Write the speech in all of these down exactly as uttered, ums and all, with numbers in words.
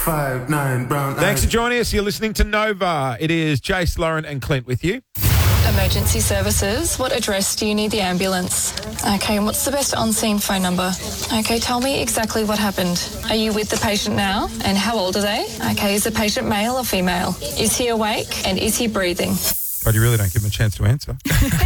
five, nine, brown Thanks eyes. for joining us. You're listening to Nova. It is Jace, Lauren and Clint with you. Emergency services, what address do you need the ambulance? Okay, and what's the best on-scene phone number? Okay, tell me exactly what happened. Are you with the patient now? And how old are they? Okay, is the patient male or female? Is he awake? And is he breathing? But you really don't give him a chance to answer.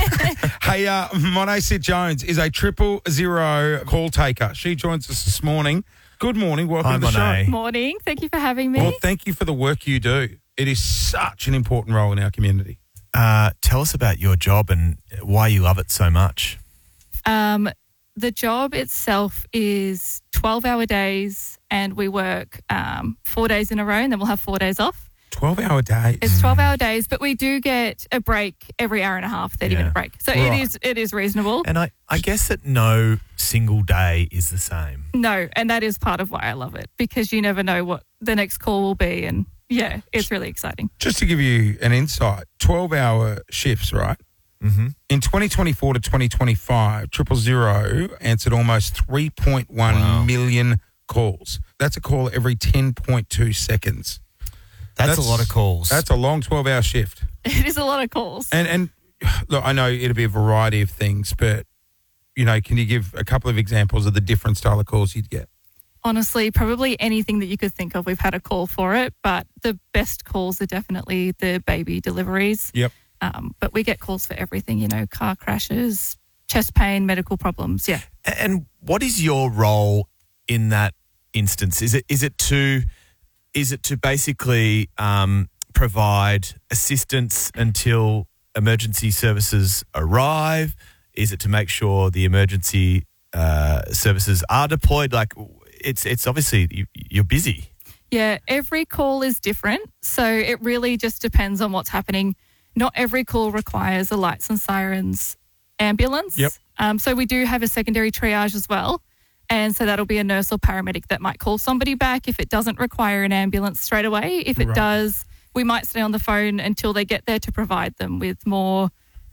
Hey, uh, Monet Sid Jones is a triple zero call taker. She joins us this morning. Good morning. Welcome Hi, to the Monet. show. Morning. Thank you for having me. Well, thank you for the work you do. It is such an important role in our community. Uh, tell us about your job and why you love it so much. Um, the job itself is twelve-hour days, and we work um, four days in a row, and then we'll have four days off. twelve-hour days. It's twelve-hour days, but we do get a break every hour and a half, thirty-minute Yeah. break. So Right. it is it is reasonable. And I, I guess that no single day is the same. No, and that is part of why I love it, because you never know what the next call will be, and yeah, it's really exciting. Just to give you an insight, twelve-hour shifts, right? Mm-hmm. In twenty twenty-four to twenty twenty-five, Triple Zero answered almost three point one Wow. million calls. That's a call every ten point two seconds. That's, That's- a lot of calls. That's a long twelve-hour shift. It is a lot of calls. And and look, I know it'll be a variety of things, but you know, can you give a couple of examples of the different style of calls you'd get? Honestly, probably anything that you could think of, we've had a call for it, but the best calls are definitely the baby deliveries. Yep. Um, but we get calls for everything, you know, car crashes, chest pain, medical problems. Yeah. And what is your role in that instance? Is it is it to is it to basically um, provide assistance until emergency services arrive? Is it to make sure the emergency uh, services are deployed? Like it's it's obviously you, you're busy. Yeah, every call is different. So it really just depends on what's happening. Not every call requires a lights and sirens ambulance. Yep. Um, so we do have a secondary triage as well. And so that'll be a nurse or paramedic that might call somebody back if it doesn't require an ambulance straight away. If it Right. does, we might stay on the phone until they get there to provide them with more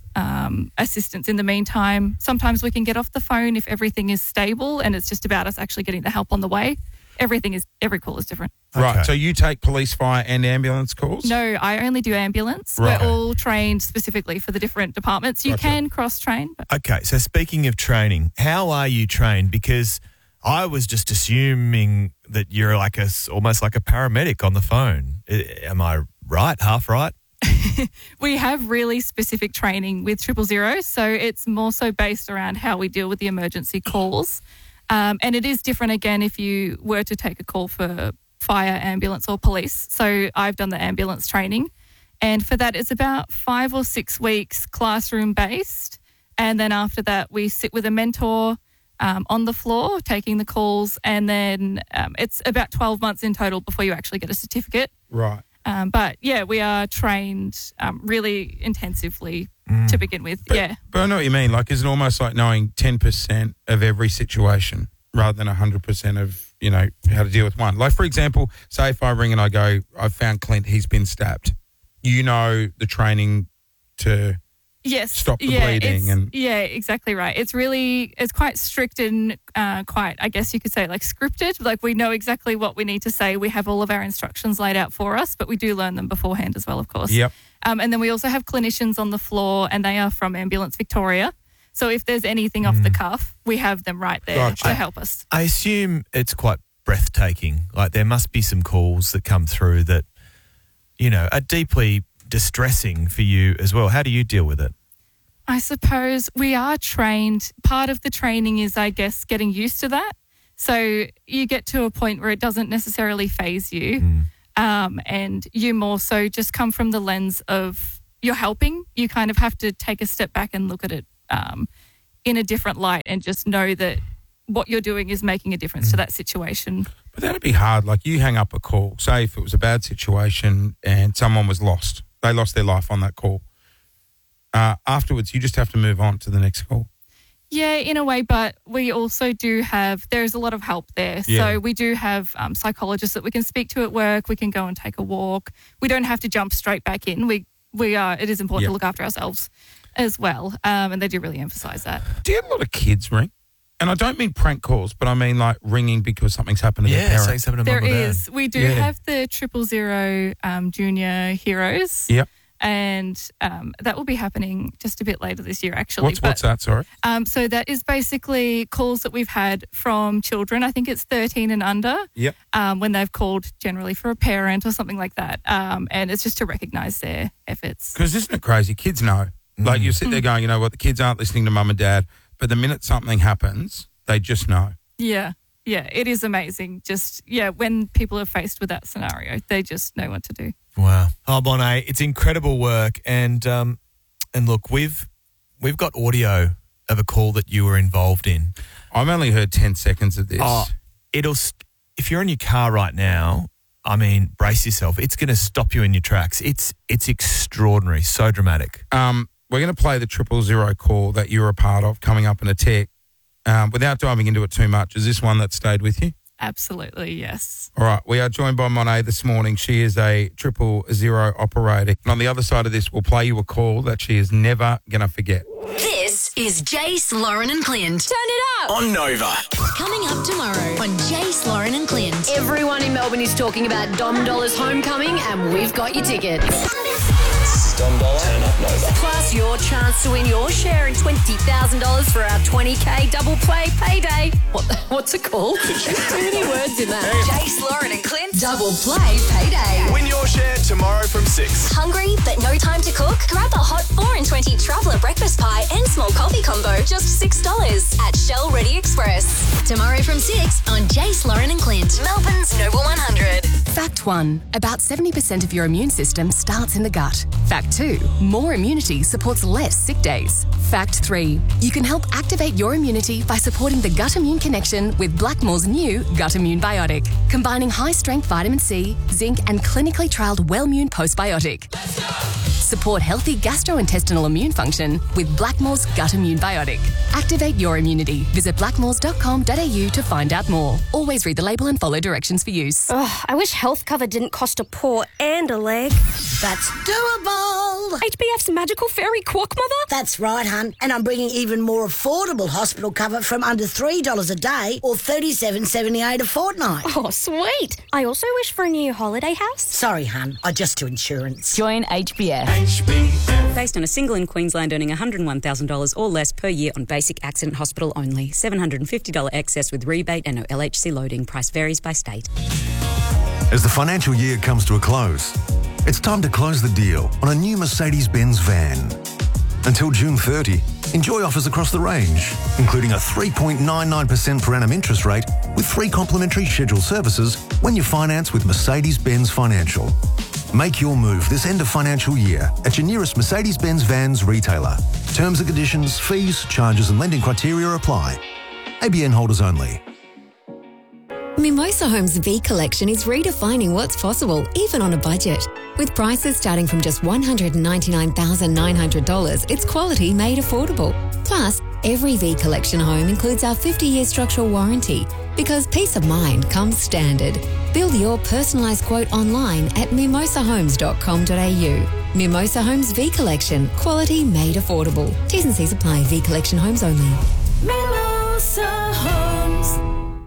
um, assistance in the meantime. Sometimes we can get off the phone if everything is stable and it's just about us actually getting the help on the way. Everything is, every call is different. Right. Okay. So you take police, fire, and ambulance calls? No, I only do ambulance. Right. We're all trained specifically for the different departments. You Gotcha. can cross-train, but Okay, so speaking of training, how are you trained? Because I was just assuming that you're like a s- almost like a paramedic on the phone. I- Am I right? Half right? we have really specific training with Triple Zero. So it's more so based around how we deal with the emergency calls. Um, and it is different again if you were to take a call for fire, ambulance or police. So I've done the ambulance training. And for that, it's about five or six weeks classroom based. And then after that, we sit with a mentor um, on the floor taking the calls. And then um, it's about twelve months in total before you actually get a certificate. Right. Um, but yeah, we are trained um, really intensively to begin with. But, yeah. but I know what you mean. Like, is it almost like knowing ten percent of every situation rather than one hundred percent of, you know, how to deal with one? Like, for example, say if I ring and I go, I've found Clint, he's been stabbed. You know the training to Yes. stop the yeah, bleeding it's- and- yeah, exactly right. It's really, it's quite strict and uh, quite, I guess you could say, like scripted. Like we know exactly what we need to say. We have all of our instructions laid out for us, but we do learn them beforehand as well, of course. Yep. Um, and then we also have clinicians on the floor, and they are from Ambulance Victoria. So if there's anything off the cuff, we have them right there Gotcha. to help us. I assume it's quite breathtaking. Like there must be some calls that come through that, you know, are deeply distressing for you as well. How do you deal with it? I suppose we are trained. Part of the training is, I guess, getting used to that. So you get to a point where it doesn't necessarily faze you. Um, and you more so just come from the lens of you're helping. You kind of have to take a step back and look at it um, in a different light and just know that what you're doing is making a difference to that situation. But that'd be hard. Like you hang up a call, say if it was a bad situation and someone was lost, they lost their life on that call. Uh, afterwards, you just have to move on to the next call. Yeah, in a way, but we also do have, there's a lot of help there. Yeah. So we do have um, psychologists that we can speak to at work. We can go and take a walk. We don't have to jump straight back in. We, we are, it is important Yeah. to look after ourselves as well. Um, and they do really emphasise that. Do you have a lot of kids ring? And I don't mean prank calls, but I mean like ringing because something's happened to their Yeah, parent. saying something to There mum or dad. is. We do Yeah. have the triple zero um, junior heroes. Yep. And um, that will be happening just a bit later this year, actually. What's, what's that, sorry? Um, so that is basically calls that we've had from children. I think it's thirteen and under. Yep. Um, when they've called generally for a parent or something like that. Um, and it's just to recognise their efforts. Because isn't it crazy? Kids know. Like you sit there going, you know what, the kids aren't listening to mum and dad, but the minute something happens, they just know. Yeah. Yeah, it is amazing. Just, yeah, when people are faced with that scenario, they just know what to do. Wow. Oh, Monet, it's incredible work. And um, and look, we've we've got audio of a call that you were involved in. I've only heard ten seconds of this. Oh, it'll, st- if you're in your car right now, I mean, brace yourself. It's going to stop you in your tracks. It's it's extraordinary, so dramatic. Um, we're going to play the triple zero call that you were a part of coming up in a tick. Um, without diving into it too much, is this one that stayed with you? Absolutely, yes. All right, we are joined by Monet this morning. She is a triple zero operator. And on the other side of this, we'll play you a call that she is never going to forget. This is Jace, Lauren and Clint. Turn it up! On Nova. Coming up tomorrow on Jace, Lauren and Clint. Everyone in Melbourne is talking about Dom Dollar's homecoming, and we've got your tickets. This is Dom Dollar. Turn up Nova. Plus your chance to win your share in twenty thousand dollars for our twenty K double play payday. What, what's it called? Too many words in that. Jace, Lauren and Clint. Double play payday. Win your share tomorrow from six. Hungry but no time to cook? Grab a hot four and twenty traveller breakfast pie and small coffee combo, just six dollars at Shell Ready Express. Tomorrow from six on Jace, Lauren and Clint. Melbourne's Nova one hundred. Fact one, about seventy percent of your immune system starts in the gut. Fact two, more immunity supports less sick days. Fact three, you can help activate your immunity by supporting the gut immune connection with Blackmore's new Gut Immune Biotic, combining high-strength vitamin C, zinc and clinically trialled Wellmune Postbiotic. Support healthy gastrointestinal immune function with Blackmore's Gut Immune Biotic. Activate your immunity. Visit blackmores dot com dot a u to find out more. Always read the label and follow directions for use. Ugh, I wish health cover didn't cost a paw and a leg. That's doable. H B F's magical fairy quack mother? That's right, hun. And I'm bringing even more affordable hospital cover from under three dollars a day or thirty-seven dollars seventy-eight a fortnight. Oh, sweet. I also wish for a new holiday house. Sorry, hun. I just do insurance. Join H B F. Based on a single in Queensland earning one hundred one thousand dollars or less per year on basic accident hospital only. seven hundred fifty dollars excess with rebate and no L H C loading. Price varies by state. As the financial year comes to a close, it's time to close the deal on a new Mercedes-Benz van. Until June thirtieth, enjoy offers across the range, including a three point nine nine percent per annum interest rate with three complimentary scheduled services when you finance with Mercedes-Benz Financial. Make your move this end of financial year at your nearest Mercedes-Benz Vans retailer. Terms and conditions, fees, charges and lending criteria apply. A B N holders only. Mimosa Homes V Collection is redefining what's possible, even on a budget. With prices starting from just one hundred ninety-nine thousand nine hundred dollars, it's quality made affordable. Plus, every V Collection home includes our fifty-year structural warranty, because peace of mind comes standard. Build your personalised quote online at mimosa homes dot com dot a u. Mimosa Homes V Collection, quality made affordable. T's and C's apply. V Collection homes only. Mimosa Homes.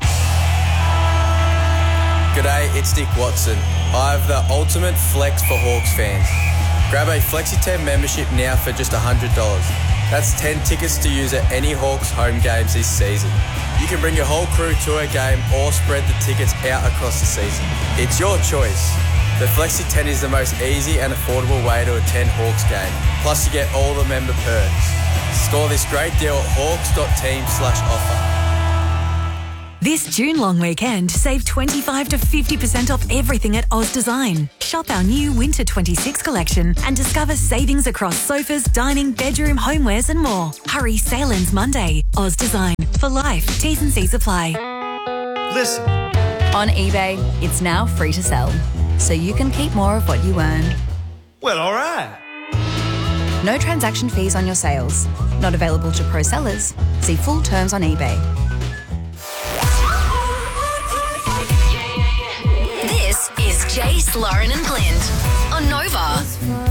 G'day, it's Dick Watson. I have the ultimate flex for Hawks fans. Grab a Flexi ten membership now for just one hundred dollars. That's ten tickets to use at any Hawks home games this season. You can bring your whole crew to a game or spread the tickets out across the season. It's your choice. The Flexi ten is the most easy and affordable way to attend Hawks game. Plus you get all the member perks. Score this great deal at hawks dot team slash offer. This June long weekend, save twenty-five to fifty percent off everything at Oz Design. Shop our new Winter twenty-six collection and discover savings across sofas, dining, bedroom, homewares and more. Hurry, sale ends Monday. Oz Design. For life. T's and C's apply. Listen. On eBay, it's now free to sell, so you can keep more of what you earn. Well, all right. No transaction fees on your sales. Not available to pro sellers. See full terms on eBay. This is Jace, Lauren and Clint on Nova.